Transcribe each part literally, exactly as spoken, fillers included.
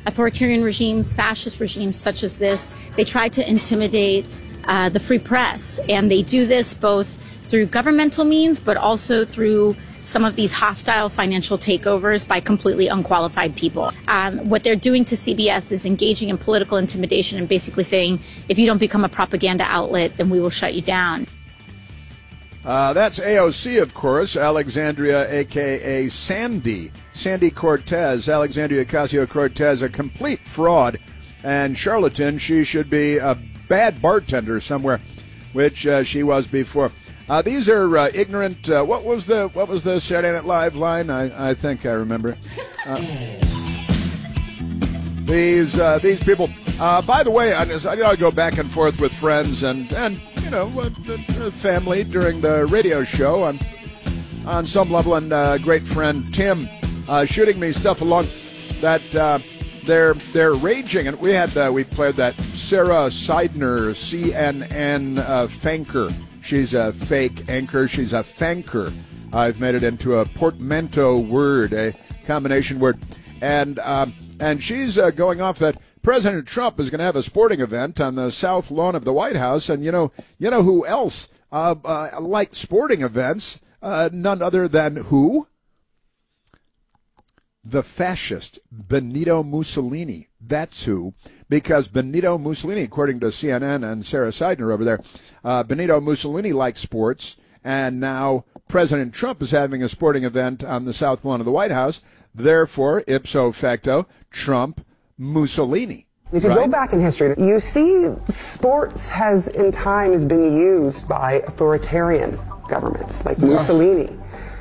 authoritarian regimes, fascist regimes such as this, they try to intimidate uh, the free press. And they do this both through governmental means, but also through some of these hostile financial takeovers by completely unqualified people. Um, what they're doing to C B S is engaging in political intimidation and basically saying, if you don't become a propaganda outlet, then we will shut you down. Uh, that's A O C, of course, Alexandria, a k a. Sandy. Sandy Cortez, Alexandria Ocasio-Cortez, a complete fraud and charlatan. She should be a bad bartender somewhere, which uh, she was before. Uh, these are uh, ignorant. Uh, what was the what was the Saturday Night Live line? I, I think I remember. Uh, these uh, these people. Uh, by the way, I, I go back and forth with friends and and you know uh, family during the radio show on on some level. And uh, great friend Tim uh, shooting me stuff along that uh, they're they're raging. And we had uh, we played that Sarah Seidner C N N uh, fanker. She's a fake anchor. She's a fanker. I've made it into a portmanteau word, a combination word. And um, and she's uh, going off that President Trump is going to have a sporting event on the south lawn of the White House. And, you know, you know who else uh, uh, liked sporting events? Uh, none other than who? The fascist Benito Mussolini. That's who. Because Benito Mussolini, according to C N N and Sarah Seidner over there, uh, Benito Mussolini likes sports, and now President Trump is having a sporting event on the south lawn of the White House. Therefore, ipso facto, Trump Mussolini. If you right? go back in history, you see sports has in times been used by authoritarian governments like yeah. Mussolini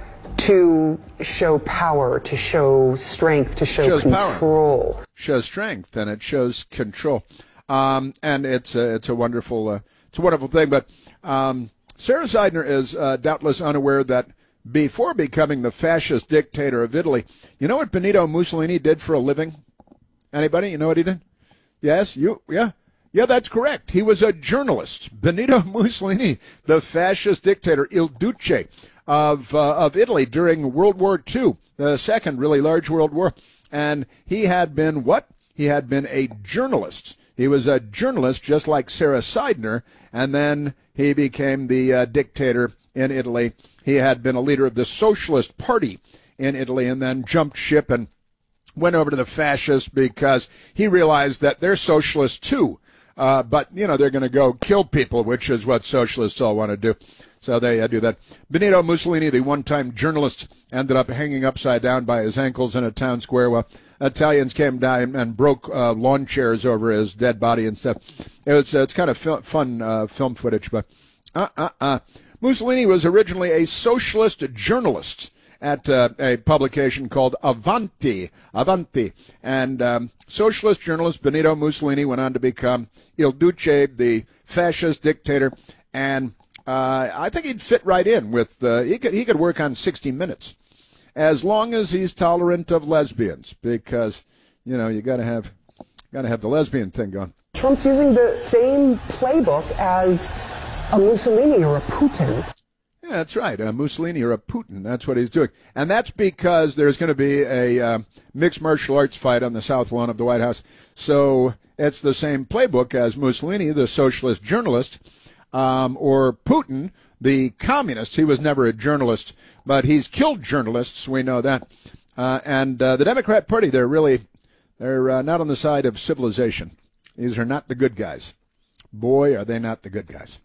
to show power, to show strength, to show shows control. Power. Shows strength, and it shows control. Um, and it's a, it's a wonderful uh, it's a wonderful thing. But um, Sarah Seidner is uh, doubtless unaware that before becoming the fascist dictator of Italy, you know what Benito Mussolini did for a living? Anybody? You know what he did? Yes, you, yeah. Yeah, that's correct. He was a journalist. Benito Mussolini, the fascist dictator, Il Duce of uh, of Italy during World War Two, the second really large world war. And he had been what? He had been a journalist. He was a journalist just like Sarah Seidner, and then he became the uh, dictator in Italy. He had been a leader of the Socialist Party in Italy and then jumped ship and went over to the fascists because he realized that they're socialists too. Uh, but, you know, they're going to go kill people, which is what socialists all want to do. So they uh, do that. Benito Mussolini, the one-time journalist, ended up hanging upside down by his ankles in a town square while Italians came down and broke uh, lawn chairs over his dead body and stuff. It was, uh, it's kind of fil- fun uh, film footage, but uh-uh-uh. Mussolini was originally a socialist journalist at uh, a publication called Avanti, Avanti. And um, socialist journalist Benito Mussolini went on to become Il Duce, the fascist dictator, and uh, I think he'd fit right in with, uh, he could he could work on sixty minutes, as long as he's tolerant of lesbians, because, you know, you got to have got to have the lesbian thing going. Trump's using the same playbook as a Mussolini or a Putin. Yeah, that's right, a Mussolini or a Putin. That's what he's doing. And that's because there's going to be a uh, mixed martial arts fight on the south lawn of the White House. So it's the same playbook as Mussolini, the socialist journalist, um, or Putin, the communist. He was never a journalist, but he's killed journalists. We know that. Uh, and uh, the Democrat Party, they're really, they're uh, not on the side of civilization. These are not the good guys. Boy, are they not the good guys.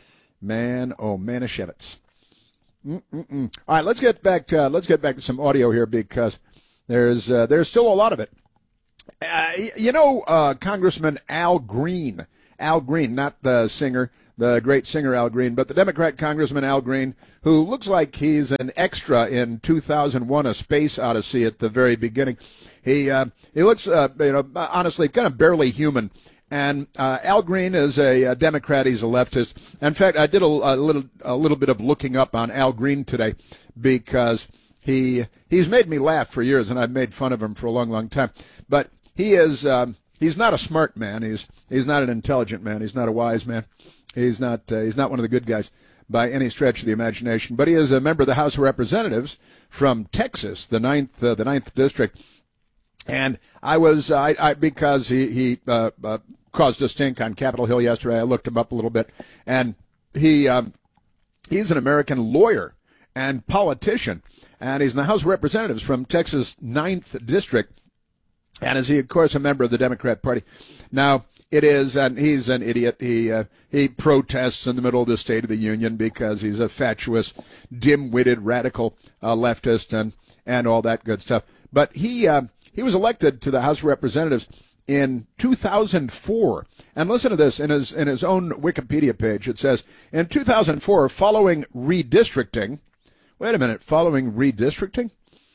Man, oh, Manischewitz. Mm-mm-mm. All right, let's get back. To, uh, let's get back to some audio here because there's uh, there's still a lot of it. Uh, you know, uh, Congressman Al Green, Al Green, not the singer, the great singer Al Green, but the Democrat Congressman Al Green, who looks like he's an extra in two thousand one: A Space Odyssey at the very beginning. He uh, he looks, uh, you know, honestly, kind of barely human. And uh, Al Green is a, a Democrat. He's a leftist. In fact, I did a, a little a little bit of looking up on Al Green today because he he's made me laugh for years, and I've made fun of him for a long, long time. But he is um, he's not a smart man. He's he's not an intelligent man. He's not a wise man. He's not uh, he's not one of the good guys by any stretch of the imagination. But he is a member of the House of Representatives from Texas, the ninth uh, the ninth district. And I was, I, I because he, he uh, uh, caused a stink on Capitol Hill yesterday, I looked him up a little bit, and he um, he's an American lawyer and politician, and he's in the House of Representatives from Texas' ninth District, and is he, of course, a member of the Democrat Party. Now, it is, and he's an idiot. He uh, he protests in the middle of the State of the Union because he's a fatuous, dim-witted, radical uh, leftist and, and all that good stuff. But he uh, he was elected to the House of Representatives in two thousand four. And listen to this, in his in his own Wikipedia page, it says, in two thousand four, following redistricting, wait a minute, following redistricting?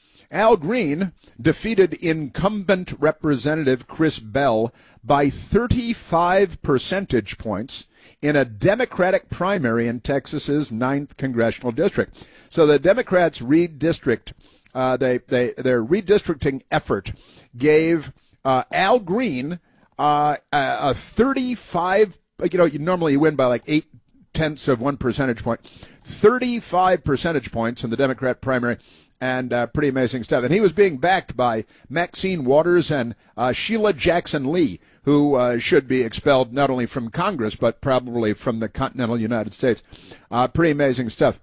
Al Green defeated incumbent Representative Chris Bell by thirty-five percentage points in a Democratic primary in Texas's ninth Congressional District. So the Democrats redistrict, uh, they, they, their redistricting effort gave uh, Al Green uh, a, a thirty-five, you know, you normally you win by like eight tenths of one percentage point, thirty-five percentage points in the Democrat primary. And uh, pretty amazing stuff. And he was being backed by Maxine Waters and uh, Sheila Jackson Lee, who uh, should be expelled not only from Congress, but probably from the continental United States. Uh, pretty amazing stuff.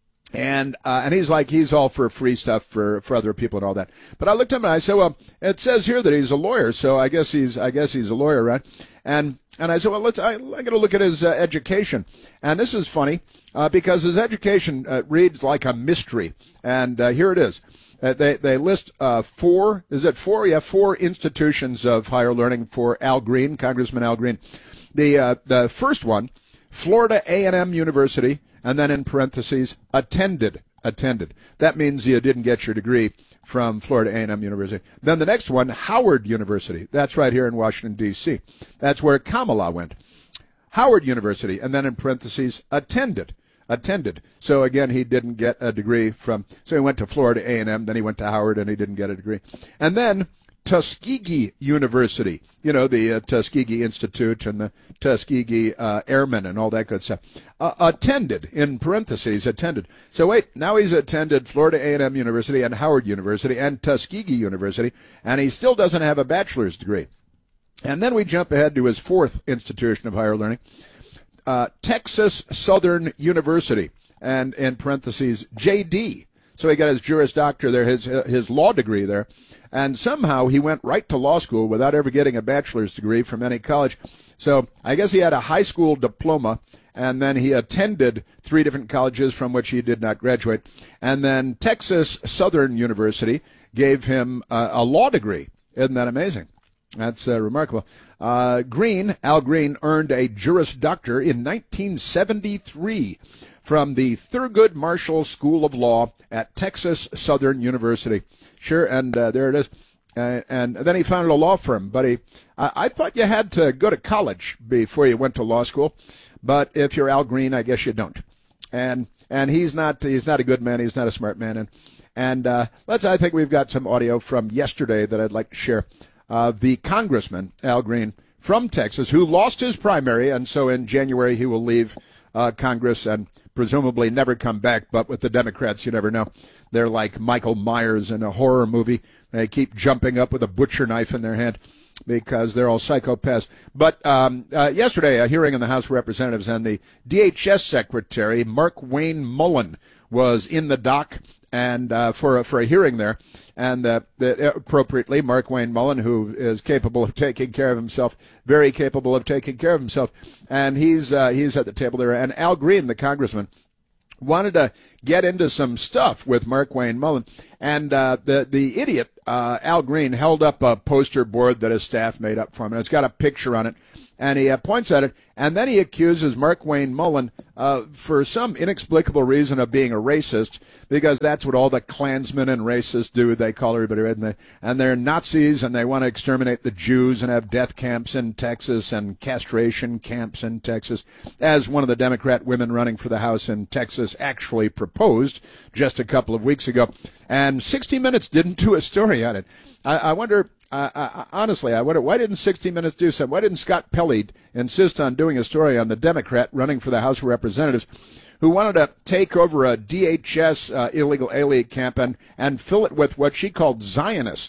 And uh, and he's like, he's all for free stuff for, for other people and all that. But I looked at him and I said, well, it says here that he's a lawyer, so I guess he's I guess he's a lawyer, right? And and I said, well, let's I, I got to look at his uh, education. And this is funny uh, because his education uh, reads like a mystery. And uh, here it is. Uh, they they list uh, four. Is it four? Yeah, four institutions of higher learning for Al Green, Congressman Al Green. The uh, the first one, Florida A and M University. And then in parentheses, attended, attended. That means you didn't get your degree from Florida A and M University. Then the next one, Howard University. That's right here in Washington, D C That's where Kamala went. Howard University, and then in parentheses, attended, attended. So again, he didn't get a degree from, so he went to Florida A and M, then he went to Howard, and he didn't get a degree. And then Tuskegee University, you know, the uh, Tuskegee Institute and the Tuskegee uh, Airmen and all that good stuff. Uh, attended, in parentheses, attended. So wait, now he's attended Florida A and M University and Howard University and Tuskegee University, and he still doesn't have a bachelor's degree. And then we jump ahead to his fourth institution of higher learning, uh, Texas Southern University, and in parentheses, J D. So he got his Juris Doctor there, his uh, his law degree there. And somehow he went right to law school without ever getting a bachelor's degree from any college. So I guess he had a high school diploma, and then he attended three different colleges from which he did not graduate. And then Texas Southern University gave him uh, a law degree. Isn't that amazing? That's uh, remarkable. Uh, Green, Al Green, earned a Juris Doctor in nineteen seventy-three from the Thurgood Marshall School of Law at Texas Southern University. Sure, and uh, there it is. Uh, and then he founded a law firm. But he, uh, I thought you had to go to college before you went to law school. But if you're Al Green, I guess you don't. And and he's not he's not a good man. He's not a smart man. And and uh, let's. I think we've got some audio from yesterday that I'd like to share. Uh, the Congressman Al Green from Texas, who lost his primary, and so in January he will leave uh, Congress and presumably never come back. But with the Democrats, you never know. They're like Michael Myers in a horror movie. They keep jumping up with a butcher knife in their hand because they're all psychopaths. But um, uh, yesterday, a hearing in the House of Representatives, and the D H S Secretary, Mark Wayne Mullen, was in the dock and uh, for a, for a hearing there, and uh, the, appropriately, Mark Wayne Mullen, who is capable of taking care of himself, very capable of taking care of himself, and he's uh, he's at the table there. And Al Green, the congressman, wanted to get into some stuff with Mark Wayne Mullen, and uh, the the idiot uh, Al Green held up a poster board that his staff made up for him, and it's got a picture on it, and he uh, points at it, and then he accuses Mark Wayne Mullen uh, for some inexplicable reason of being a racist, because that's what all the Klansmen and racists do. They call everybody red, and, they, and they're Nazis, and they want to exterminate the Jews and have death camps in Texas and castration camps in Texas, as one of the Democrat women running for the House in Texas actually proposed just a couple of weeks ago. And sixty minutes didn't do a story on it. I, I wonder... Uh, I, honestly, I wonder, why didn't sixty minutes do something? Why didn't Scott Pelley insist on doing a story on the Democrat running for the House of Representatives who wanted to take over a D H S uh, illegal alien camp and, and fill it with what she called Zionists?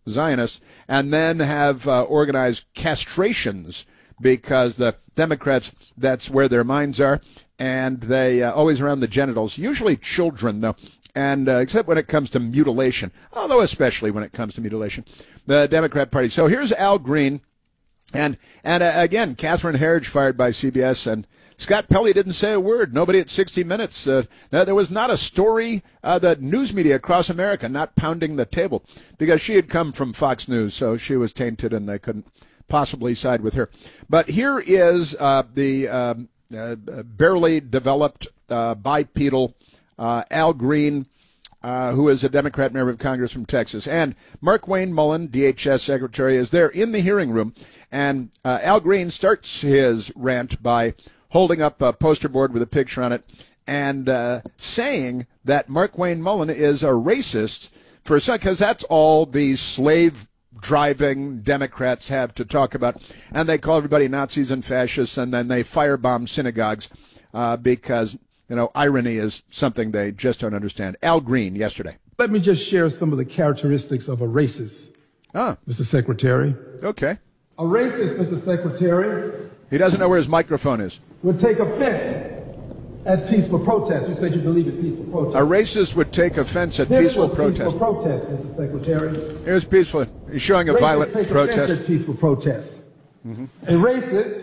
Zionists, and then have uh, organized castrations because the Democrats, that's where their minds are, and they uh, always around the genitals, usually children, though, and uh, except when it comes to mutilation, although especially when it comes to mutilation, the Democrat Party. So here's Al Green, and, and uh, again, Catherine Herridge fired by C B S, and Scott Pelley didn't say a word. Nobody at sixty minutes. Uh, now, there was not a story, uh, the news media across America not pounding the table because she had come from Fox News, so she was tainted and they couldn't possibly side with her. But here is uh, the um, uh, barely developed uh, bipedal uh, Al Green, uh, who is a Democrat member of Congress from Texas. And Markwayne Mullin, D H S Secretary, is there in the hearing room. And uh, Al Green starts his rant by holding up a poster board with a picture on it and uh, saying that Markwayne Mullin is a racist for a second, because that's all these slave-driving Democrats have to talk about. And they call everybody Nazis and fascists, and then they firebomb synagogues uh, because, you know, irony is something they just don't understand. Al Green, yesterday. Let me just share some of the characteristics of a racist, Ah. Mister Secretary. Okay. A racist, Mister Secretary, He doesn't know where his microphone is. would take offense at peaceful protest. You said you believe in peaceful protest. A racist would take offense at This peaceful was protest. peaceful protest, Mister Secretary. Here's peaceful. He's showing a Racists violent take protest. offense at peaceful protest. Mm-hmm. A racist,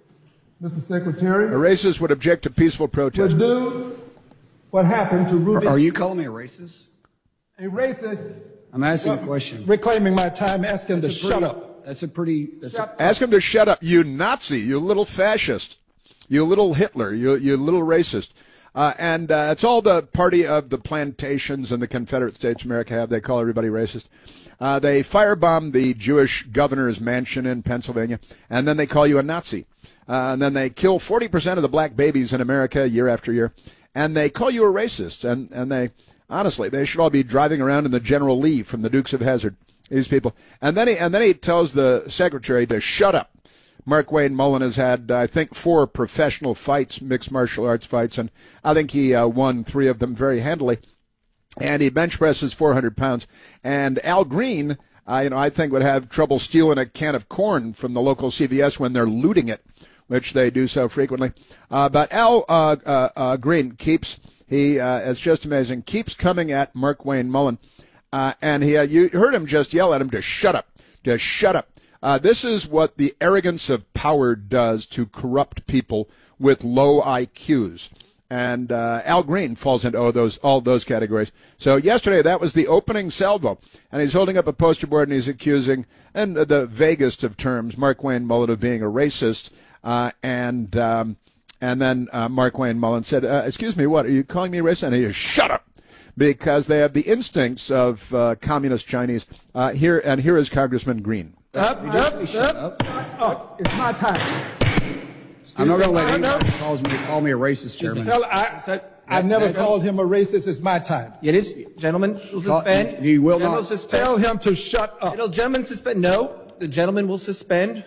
Mister Secretary, A racist would object to peaceful protest. would do what happened to Ruby. Are you calling me a racist? A racist. I'm asking a question. Reclaiming my time, ask him to That's a shut pretty- up. That's a pretty. That's a, Ask him to shut up, you Nazi, you little fascist, you little Hitler, you you little racist. Uh, and uh, it's all the party of the plantations and the Confederate States of America have. They call everybody racist. Uh, they firebombed the Jewish governor's mansion in Pennsylvania, and then they call you a Nazi. Uh, and then they kill forty percent of the black babies in America year after year, and they call you a racist. And, and they, honestly, they should all be driving around in the General Lee from the Dukes of Hazzard. These people, and then he and then he tells the secretary to shut up. Markwayne Mullin has had, I think, four professional fights, mixed martial arts fights, and I think he uh, won three of them very handily. And he bench presses four hundred pounds. And Al Green, uh, you know, I think would have trouble stealing a can of corn from the local C V S when they're looting it, which they do so frequently. Uh, but Al uh, uh, uh, Green keeps he uh, it's just amazing keeps coming at Markwayne Mullin. Uh, and he, uh, you heard him just yell at him to shut up, to shut up. Uh, this is what the arrogance of power does to corrupt people with low I Qs. And uh, Al Green falls into all those, all those categories. So yesterday, that was the opening salvo. And he's holding up a poster board and he's accusing, in the, the vaguest of terms, Markwayne Mullin of being a racist. Uh, and um, and then uh, Markwayne Mullin said, uh, excuse me, what, are you calling me a racist? And he just, shut up. Because they have the instincts of uh, communist Chinese. Uh, here and here is Congressman Green. Up, up, shut up, up. up. It's my time. I'm not going to let No, anyone no. calls me call me a racist, Chairman. Tell, I, I never that's- called him a racist. It's my time. It is, gentlemen, will suspend. you will Gentlemen not. will suspend. Tell him to shut up. It'll, gentlemen, suspend. No, the gentleman will suspend.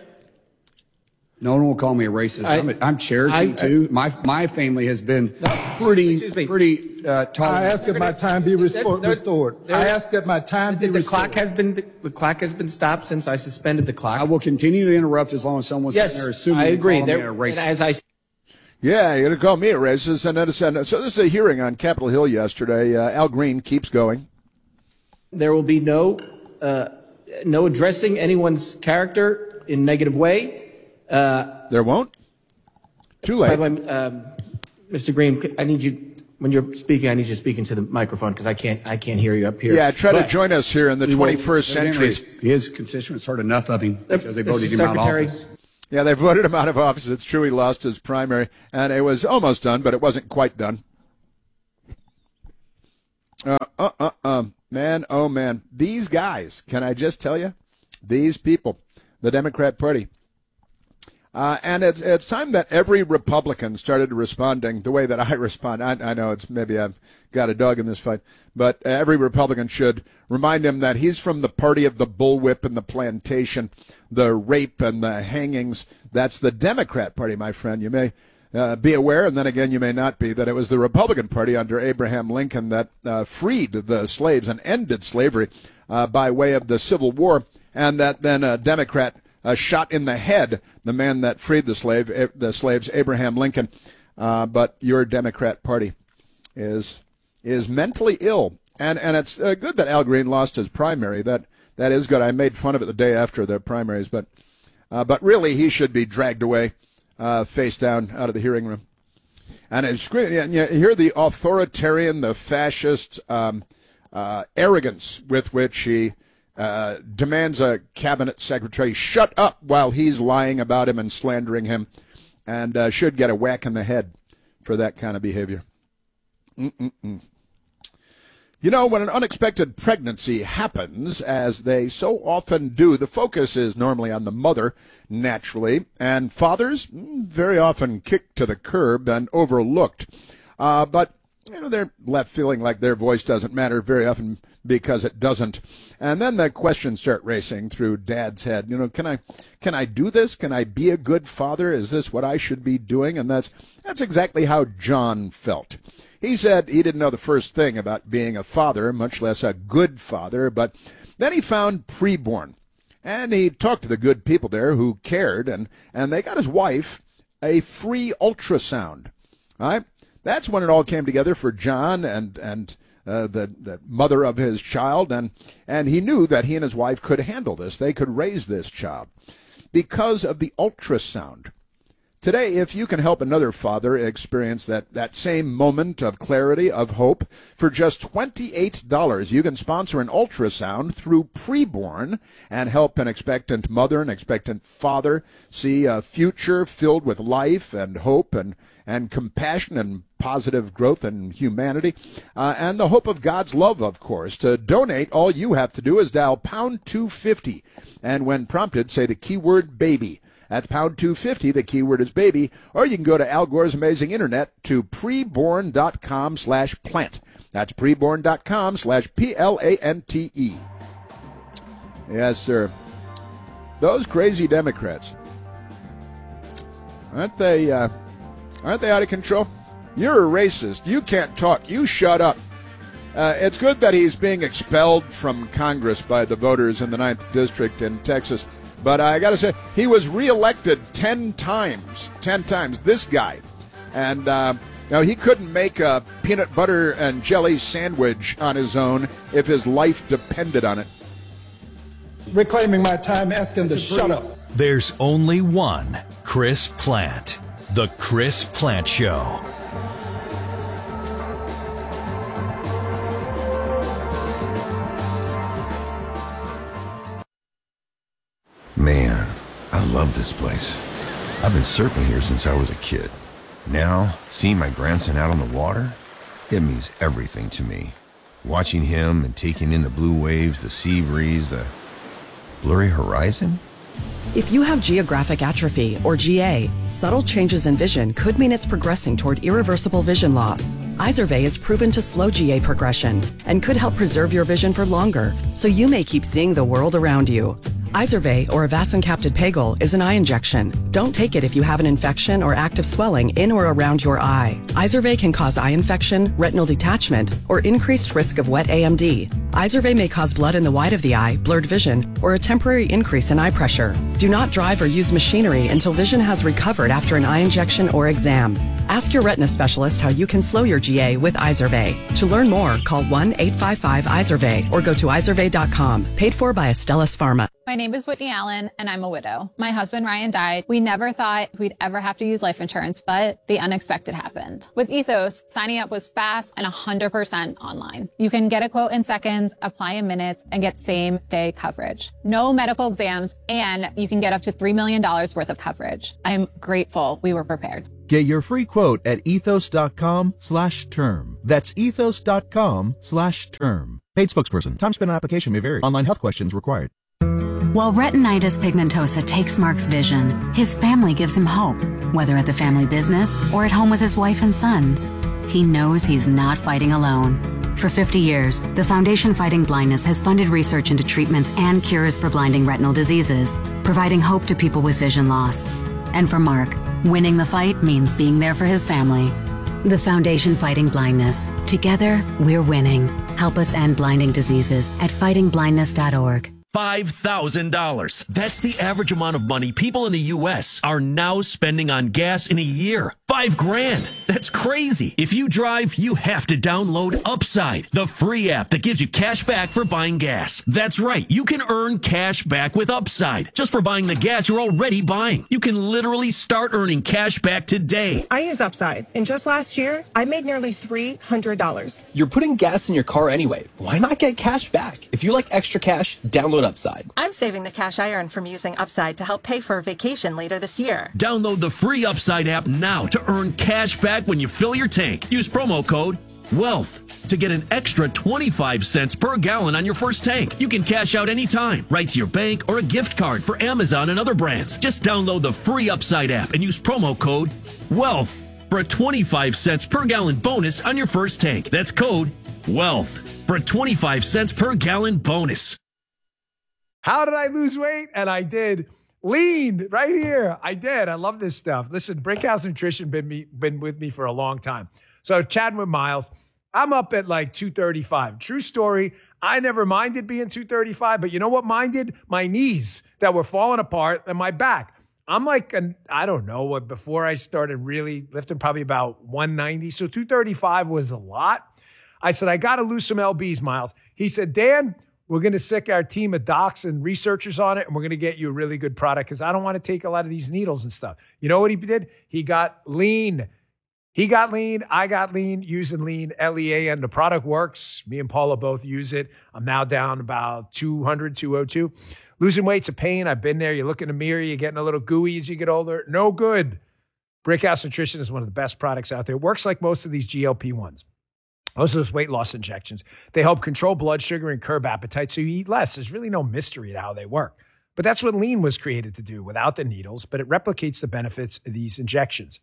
No one will call me a racist. I- I'm, a, I'm Cherokee I- too. My my family has been No, pretty excuse me. pretty uh, I tolerant. ask that my time be restored. There- restored. there- I ask that my time be The, the restored. clock has been the, the clock has been stopped since I suspended the clock. I will continue to interrupt as long as someone's yes, sitting there assuming I you're agree. calling There, me a and racist. as I Yeah, you're going to call me a racist. And then, and so this is a hearing on Capitol Hill yesterday. Uh, Al Green keeps going. there will be no uh, no addressing anyone's character in negative way. Uh, There won't? Too by late. the way, um, Mister Green, I need you when you're speaking. I need you to speak into the microphone because I can't I can't hear you up here. Yeah, try to But- join us here in the We will- twenty-first century. His, his constituents heard enough of him because they Mister voted him out of Secretary, office. Yeah, they voted him out of office. It's true he lost his primary, and it was almost done, but it wasn't quite done. Uh, uh, uh, uh, man, oh, man. These guys, can I just tell you? These people, the Democrat Party. Uh, and it's it's time that every Republican started responding the way that I respond. I, I know it's maybe I've got a dog in this fight, but every Republican should remind him that he's from the party of the bullwhip and the plantation, the rape and the hangings. That's the Democrat Party, my friend. You may uh, be aware, and then again you may not be, that it was the Republican Party under Abraham Lincoln that uh, freed the slaves and ended slavery uh, by way of the Civil War, and that then a Democrat uh, shot in the head the man that freed the slave, the slaves, Abraham Lincoln. Uh, but your Democrat Party is is mentally ill, and and it's uh, good that Al Green lost his primary. That that is good. I made fun of it the day after the primaries, but uh, but really he should be dragged away, uh, face down, out of the hearing room. And it's great. You hear the authoritarian, the fascist um, uh, arrogance with which he uh, demands a cabinet secretary shut up while he's lying about him and slandering him, and uh, should get a whack in the head for that kind of behavior. Mm-mm-mm. You know, when an unexpected pregnancy happens, as they so often do, the focus is normally on the mother, naturally, and fathers very often kicked to the curb and overlooked. Uh, but, you know, they're left feeling like their voice doesn't matter very often because it doesn't. And then the questions start racing through Dad's head. You know, can I can I do this? Can I be a good father? Is this what I should be doing? And that's that's exactly how John felt. He said he didn't know the first thing about being a father, much less a good father, but then he found Preborn. And he talked to the good people there who cared, and, and they got his wife a free ultrasound. All right? That's when it all came together for John and and uh, the, the mother of his child, and, and he knew that he and his wife could handle this. They could raise this child because of the ultrasound. Today, if you can help another father experience that, that same moment of clarity, of hope, for just twenty-eight dollars, you can sponsor an ultrasound through Preborn and help an expectant mother, an expectant father see a future filled with life and hope and, and compassion and positive growth and humanity, uh, and the hope of God's love, of course. To donate, all you have to do is dial pound two fifty, and when prompted, say the keyword baby. That's pound two fifty, the keyword is baby, or you can go to Al Gore's Amazing Internet to preborn.com slash plant. That's preborn.com slash P L A N T E. Yes, sir. Those crazy Democrats, aren't they, uh, aren't they out of control? You're a racist. You can't talk. You shut up. Uh, it's good that he's being expelled from Congress by the voters in the ninth District in Texas. But I got to say, he was reelected ten times, ten times, this guy. And uh, now he couldn't make a peanut butter and jelly sandwich on his own if his life depended on it. Reclaiming my time, asking to shut up. There's only one Chris Plant. The Chris Plant Show. Man, I love this place. I've been surfing here since I was a kid. Now, seeing my grandson out on the water, it means everything to me. Watching him and taking in the blue waves, the sea breeze, the blurry horizon. If you have geographic atrophy, or G A, subtle changes in vision could mean it's progressing toward irreversible vision loss. Izervay is proven to slow G A progression and could help preserve your vision for longer, so you may keep seeing the world around you. Izervay, or avacincaptad pegol, is an eye injection. Don't take it if you have an infection or active swelling in or around your eye. Izervay can cause eye infection, retinal detachment, or increased risk of wet A M D. Izervay may cause blood in the white of the eye, blurred vision, or a temporary increase in eye pressure. Do not drive or use machinery until vision has recovered after an eye injection or exam. Ask your retina specialist how you can slow your G A with Izervay. To learn more, call one eight five five Izervay or go to izervay dot com. Paid for by Astellas Pharma. My name is Whitney Allen, and I'm a widow. My husband, Ryan, died. We never thought we'd ever have to use life insurance, but the unexpected happened. With Ethos, signing up was fast and one hundred percent online. You can get a quote in seconds, apply in minutes, and get same-day coverage. No medical exams, and you can get up to three million dollars worth of coverage. I'm grateful we were prepared. Get your free quote at ethos.com slash term. That's ethos.com slash term. Paid spokesperson. Time spent on application may vary. Online health questions required. While retinitis pigmentosa takes Mark's vision, his family gives him hope, whether at the family business or at home with his wife and sons. He knows he's not fighting alone. For fifty years, the Foundation Fighting Blindness has funded research into treatments and cures for blinding retinal diseases, providing hope to people with vision loss. And for Mark, winning the fight means being there for his family. The Foundation Fighting Blindness. Together, we're winning. Help us end blinding diseases at fighting blindness dot org. five thousand dollars. That's the average amount of money people in the U S are now spending on gas in a year. Five grand. That's crazy. If you drive, you have to download Upside, the free app that gives you cash back for buying gas. That's right. You can earn cash back with Upside just for buying the gas you're already buying. You can literally start earning cash back today. I use Upside, and just last year, I made nearly three hundred dollars. You're putting gas in your car anyway. Why not get cash back? If you like extra cash, download Upside. I'm saving the cash I earn from using Upside to help pay for a vacation later this year. Download the free Upside app now to earn cash back when you fill your tank. Use promo code WEALTH to get an extra twenty-five cents per gallon on your first tank. You can cash out anytime, right to your bank or a gift card for Amazon and other brands. Just download the free Upside app and use promo code WEALTH for a twenty-five cents per gallon bonus on your first tank. That's code WEALTH for a twenty-five cents per gallon bonus. How did I lose weight? And I did. Lean right here. I did. I love this stuff. Listen, Brickhouse Nutrition been me been with me for a long time. So chatting with Miles, I'm up at like two thirty-five. True story. I never minded being two thirty-five, but you know what minded? My knees that were falling apart and my back. I'm like, an, I don't know what, before I started really lifting, probably about one ninety. So two thirty-five was a lot. I said, I got to lose some L Bs, Miles. He said, Dan, we're going to sick our team of docs and researchers on it, and we're going to get you a really good product because I don't want to take a lot of these needles and stuff. You know what he did? He got lean. He got lean. I got lean using lean, L E A N. The product works. Me and Paula both use it. I'm now down about two hundred, two oh two. Losing weight's a pain. I've been there. You look in the mirror, you're getting a little gooey as you get older. No good. Brickhouse Nutrition is one of the best products out there. It works like most of these G L P ones. Most of those weight loss injections, they help control blood sugar and curb appetite so you eat less. There's really no mystery to how they work. But that's what lean was created to do without the needles, but it replicates the benefits of these injections.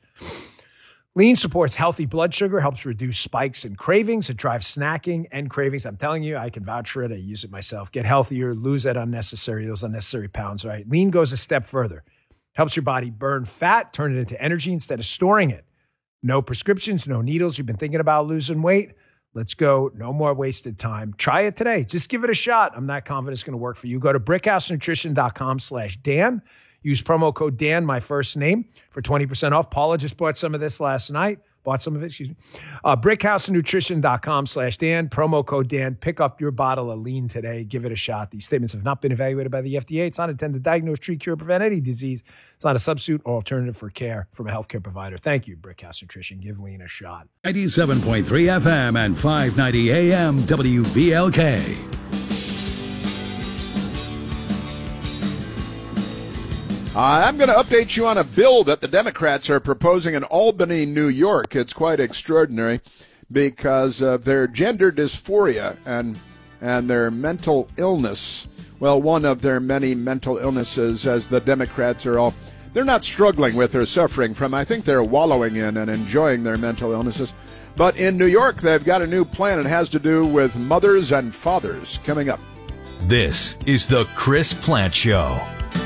Lean supports healthy blood sugar, helps reduce spikes and cravings. It drives snacking and cravings. I'm telling you, I can vouch for it. I use it myself. Get healthier, lose that unnecessary, those unnecessary pounds, right? Lean goes a step further. Helps your body burn fat, turn it into energy instead of storing it. No prescriptions, no needles. You've been thinking about losing weight? Let's go. No more wasted time. Try it today. Just give it a shot. I'm not confident it's going to work for you. Go to brickhousenutrition.com slash Dan. Use promo code Dan, my first name, for twenty percent off. Paula just bought some of this last night. Bought some of it, excuse me. Uh, brickhousenutrition.com slash Dan. Promo code Dan. Pick up your bottle of lean today. Give it a shot. These statements have not been evaluated by the F D A. It's not intended to diagnose, treat, cure, prevent any disease. It's not a substitute or alternative for care from a healthcare provider. Thank you, Brickhouse Nutrition. Give lean a shot. ninety-seven point three F M and five ninety A M W V L K. Uh, I'm going to update you on a bill that the Democrats are proposing in Albany, New York. It's quite extraordinary because of their gender dysphoria and and their mental illness. Well, one of their many mental illnesses, as the Democrats are all, they're not struggling with or suffering from. I think they're wallowing in and enjoying their mental illnesses. But in New York, they've got a new plan. It has to do with mothers and fathers. Coming up. This is the Chris Plant Show.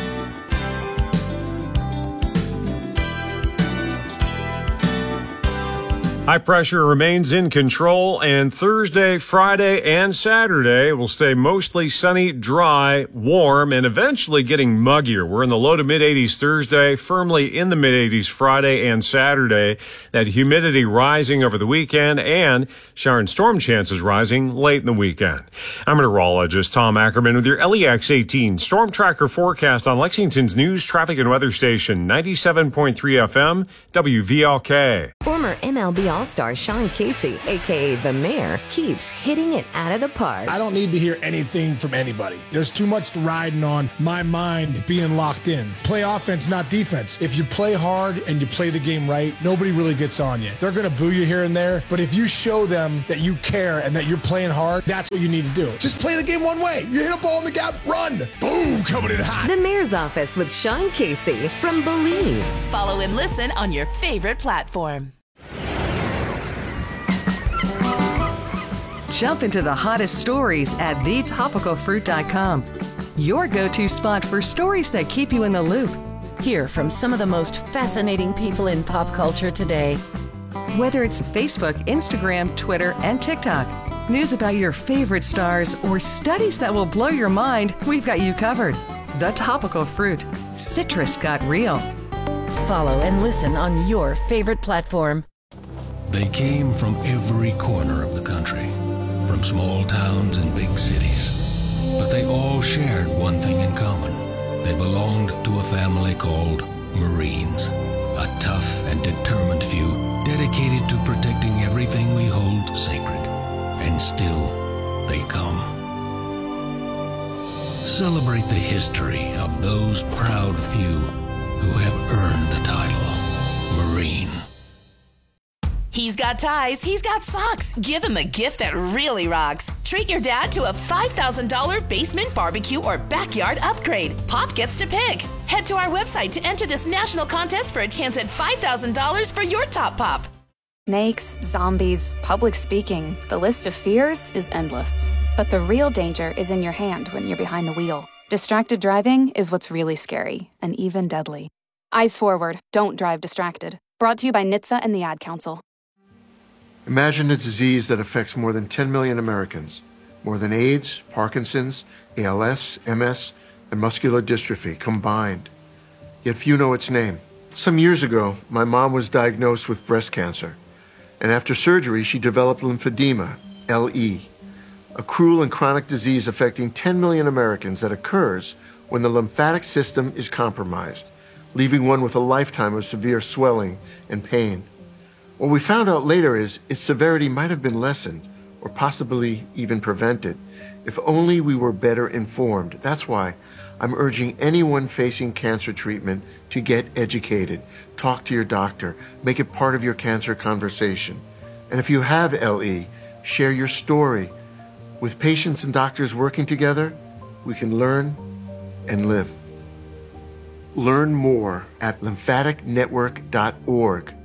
High pressure remains in control, and Thursday, Friday, and Saturday will stay mostly sunny, dry, warm, and eventually getting muggier. We're in the low to mid eighties Thursday, firmly in the mid eighties Friday and Saturday. That humidity rising over the weekend, and shower and storm chances rising late in the weekend. I'm meteorologist Tom Ackerman with your L E X eighteen Storm Tracker forecast on Lexington's news, traffic, and weather station, ninety-seven point three F M, W V L K. Former M L B All-Star Sean Casey, a k a. The Mayor, keeps hitting it out of the park. I don't need to hear anything from anybody. There's too much riding on my mind being locked in. Play offense, not defense. If you play hard and you play the game right, nobody really gets on you. They're going to boo you here and there, but if you show them that you care and that you're playing hard, that's what you need to do. Just play the game one way. You hit a ball in the gap, run. Boom, coming in hot. The Mayor's Office with Sean Casey from Believe. Follow and listen on your favorite platform. Jump into the hottest stories at the topical fruit dot com. Your go-to spot for stories that keep you in the loop. Hear from some of the most fascinating people in pop culture today. Whether it's Facebook, Instagram, Twitter, and TikTok, news about your favorite stars, or studies that will blow your mind, we've got you covered. The Topical Fruit. Citrus got real. Follow and listen on your favorite platform. They came from every corner of the country, from small towns and big cities. But they all shared one thing in common. They belonged to a family called Marines. A tough and determined few dedicated to protecting everything we hold sacred. And still, they come. Celebrate the history of those proud few who have earned the title Marine. He's got ties, he's got socks. Give him a gift that really rocks. Treat your dad to a five thousand dollars basement barbecue or backyard upgrade. Pop gets to pick. Head to our website to enter this national contest for a chance at five thousand dollars for your top pop. Snakes, zombies, public speaking. The list of fears is endless. But the real danger is in your hand when you're behind the wheel. Distracted driving is what's really scary and even deadly. Eyes forward, don't drive distracted. Brought to you by N H T S A and the Ad Council. Imagine a disease that affects more than ten million Americans, more than AIDS, Parkinson's, A L S, M S, and muscular dystrophy combined. Yet few know its name. Some years ago, my mom was diagnosed with breast cancer, and after surgery, she developed lymphedema, L E, a cruel and chronic disease affecting ten million Americans that occurs when the lymphatic system is compromised, leaving one with a lifetime of severe swelling and pain. What we found out later is its severity might have been lessened or possibly even prevented if only we were better informed. That's why I'm urging anyone facing cancer treatment to get educated. Talk to your doctor. Make it part of your cancer conversation. And if you have L E, share your story. With patients and doctors working together, we can learn and live. Learn more at lymphatic network dot org.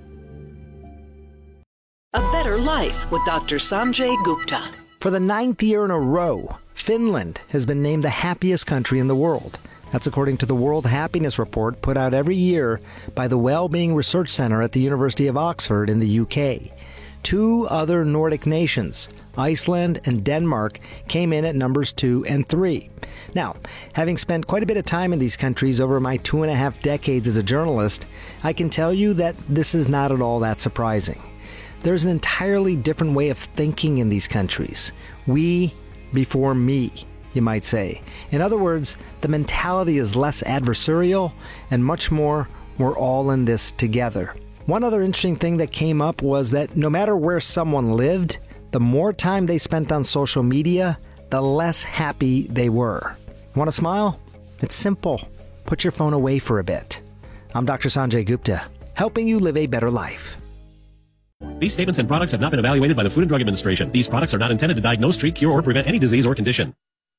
A Better Life with Doctor Sanjay Gupta. For the ninth year in a row, Finland has been named the happiest country in the world. That's according to the World Happiness Report put out every year by the Wellbeing Research Center at the University of Oxford in the U K. Two other Nordic nations, Iceland and Denmark, came in at numbers two and three. Now, having spent quite a bit of time in these countries over my two and a half decades as a journalist, I can tell you that this is not at all that surprising. There's an entirely different way of thinking in these countries. We before me, you might say. In other words, the mentality is less adversarial and much more, we're all in this together. One other interesting thing that came up was that no matter where someone lived, the more time they spent on social media, the less happy they were. Want to smile? It's simple. Put your phone away for a bit. I'm Doctor Sanjay Gupta, helping you live a better life. These statements and products have not been evaluated by the Food and Drug Administration. These products are not intended to diagnose, treat, cure, or prevent any disease or condition.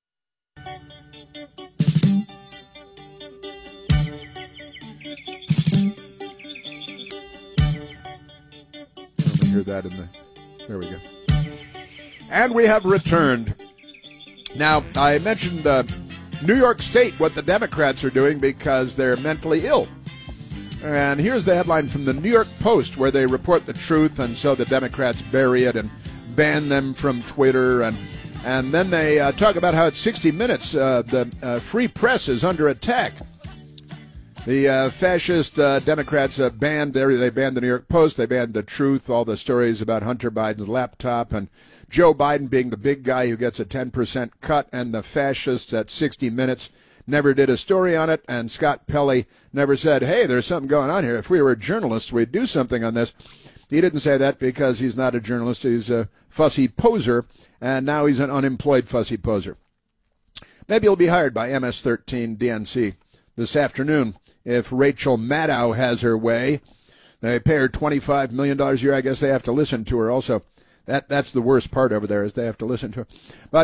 Let me hear that in the... There we go. And we have returned. Now, I mentioned uh, New York State, what the Democrats are doing because they're mentally ill. And here's the headline from the New York Post, where they report the truth, and so the Democrats bury it and ban them from Twitter. And and then they uh, talk about how at sixty minutes, uh, the uh, free press is under attack. The uh, fascist uh, Democrats uh, banned, they banned the New York Post, they banned the truth, all the stories about Hunter Biden's laptop, and Joe Biden being the big guy who gets a ten percent cut, and the fascists at sixty minutes never did a story on it, and Scott Pelley never said, hey, there's something going on here. If we were journalists, we'd do something on this. He didn't say that because he's not a journalist. He's a fussy poser, and now he's an unemployed fussy poser. Maybe he'll be hired by M S thirteen D N C this afternoon if Rachel Maddow has her way. They pay her twenty-five million dollars a year. I guess they have to listen to her also. That That's the worst part over there is they have to listen to her. But